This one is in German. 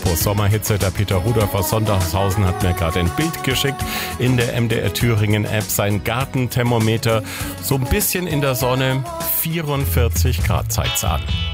vor Sommerhitze. Der Peter Rudolph aus Sondershausen hat mir gerade ein Bild geschickt in der MDR Thüringen App. Sein Gartenthermometer so ein bisschen in der Sonne, 44 Grad zeigt's an.